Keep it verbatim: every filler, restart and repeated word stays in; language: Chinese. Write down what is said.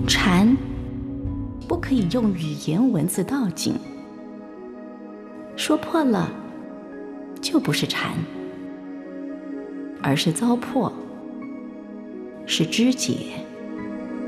禅不可以用语言文字道尽，说破了就不是禅，而是糟粕，是肢解。